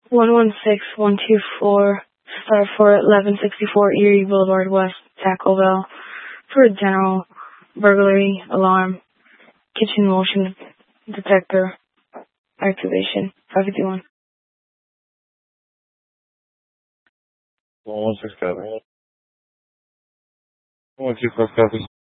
116124 Star 1164 Erie Boulevard West, Taco Bell, for a general burglary alarm, kitchen motion detector activation. 551. 116 copy. 125 copy.